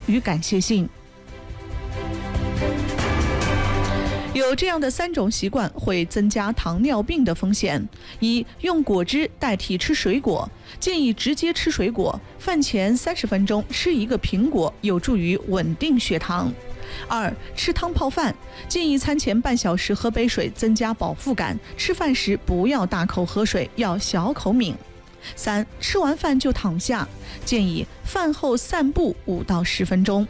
与感谢性。有这样的3种习惯会增加糖尿病的风险：一、用果汁代替吃水果，建议直接吃水果，饭前30分钟吃1个苹果，有助于稳定血糖。2、吃汤泡饭，建议餐前半小时喝杯水，增加饱腹感，吃饭时不要大口喝水，要小口抿。3、吃完饭就躺下，建议饭后散步5到10分钟。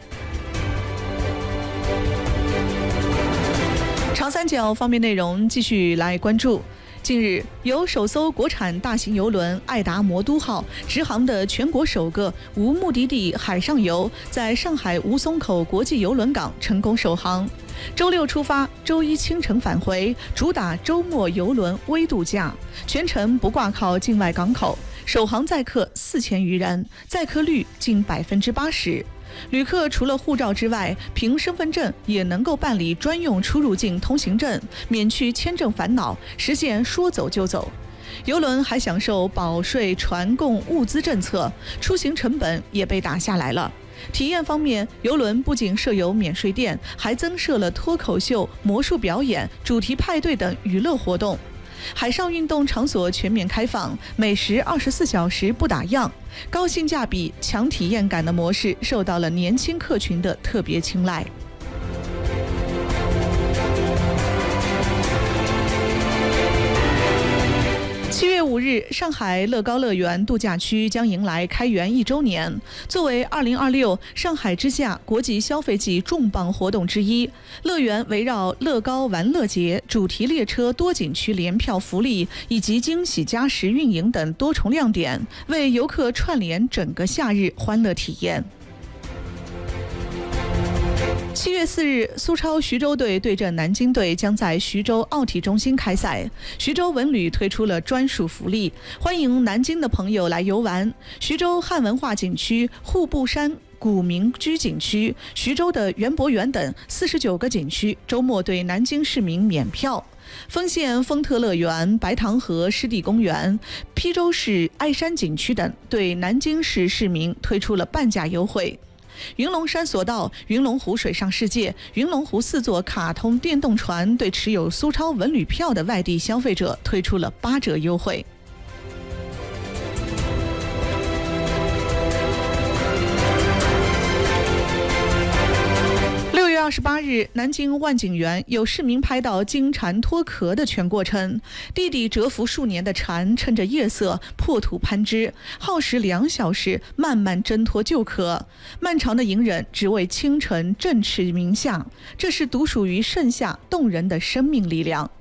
长三角方面内容继续来关注。近日，由首艘国产大型邮轮爱达魔都号直航的全国首个无目的地海上游，在上海吴淞口国际邮轮港成功首航。周6出发，周1清晨返回，主打周末邮轮微度假，全程不挂靠境外港口。首航载客4000余人，载客率近80%。旅客除了护照之外，凭身份证也能够办理专用出入境通行证，免去签证烦恼，实现说走就走。邮轮还享受保税、船供、物资政策，出行成本也被打下来了。体验方面，邮轮不仅设有免税店，还增设了脱口秀、魔术表演、主题派对等娱乐活动。海上运动场所全面开放，美食24小时不打烊，高性价比、强体验感的模式受到了年轻客群的特别青睐。7月5日，上海乐高乐园度假区将迎来开园1周年。作为2026上海之夏国际消费季重磅活动之一，乐园围绕乐高玩乐节、主题列车多景区联票福利以及惊喜加时运营等多重亮点，为游客串联整个夏日欢乐体验。7月4日，苏超徐州队对阵南京队将在徐州奥体中心开赛。徐州文旅推出了专属福利，欢迎南京的朋友来游玩。徐州汉文化景区、户部山古民居景区、徐州的园博园等49个景区，周末对南京市民免票。丰县丰特乐园、白塘河湿地公园、邳州市哀山景区等对南京市市民推出了半价优惠。云龙山索道、云龙湖水上世界、云龙湖4座卡通电动船对持有苏超文旅票的外地消费者推出了8折优惠。6月28日，南京万景园有市民拍到金蝉脱壳的全过程。弟弟蛰伏数年的蝉，趁着夜色破土攀枝，耗时2小时，慢慢挣脱旧壳。漫长的隐忍，只为清晨振翅鸣夏。这是独属于盛夏动人的生命力量。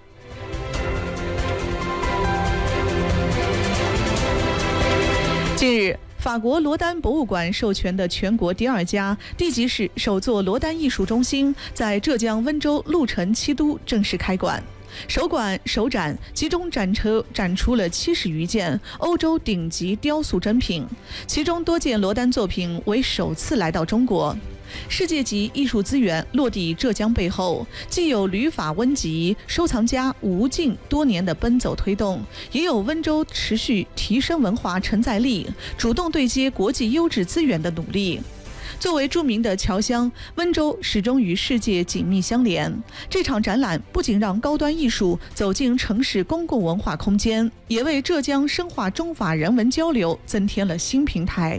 近日，法国罗丹博物馆授权的全国第2家、地级市首座罗丹艺术中心在浙江温州鹿城七都正式开馆。首馆首展集中展出了70余件欧洲顶级雕塑珍品，其中多件罗丹作品为首次来到中国。世界级艺术资源落地浙江背后，既有旅法温集收藏家吴静多年的奔走推动，也有温州持续提升文化承载力、主动对接国际优质资源的努力。作为著名的侨乡，温州始终与世界紧密相连。这场展览不仅让高端艺术走进城市公共文化空间，也为浙江深化中法人文交流增添了新平台。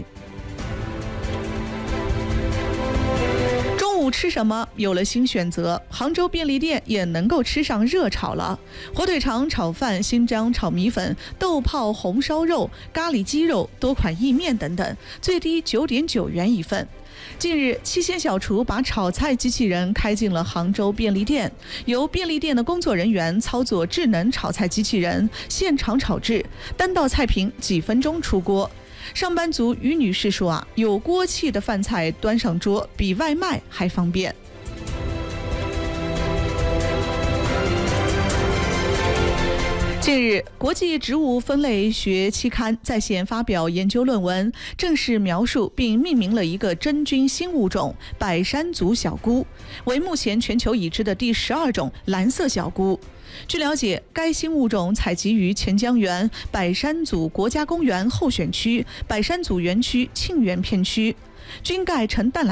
中午吃什么有了新选择，杭州便利店也能够吃上热炒了。火腿肠炒饭、新疆炒米粉、豆泡红烧肉、咖喱鸡肉、多款意面等等，最低9.9元一份。近日，七仙小厨把炒菜机器人开进了杭州便利店，由便利店的工作人员操作智能炒菜机器人，现场炒制，单道菜品几分钟出锅。上班族于女士说有锅气的饭菜端上桌比外卖还方便。近日，国际植物分类学期刊在线发表研究论文，正式描述并命名了一个真菌新物种——百山族小菇，为目前全球已知的第12种蓝色小菇。据了解，该新物种采集于钱江源百山族国家公园候选区、百山族园区沁园片区，菌盖呈淡蓝